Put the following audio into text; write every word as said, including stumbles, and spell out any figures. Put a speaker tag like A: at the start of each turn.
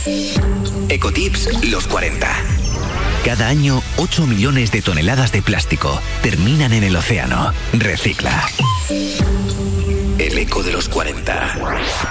A: Ecotips los cuarenta. Cada año, ocho millones de toneladas de plástico terminan en el océano. Recicla. El eco de los cuarenta.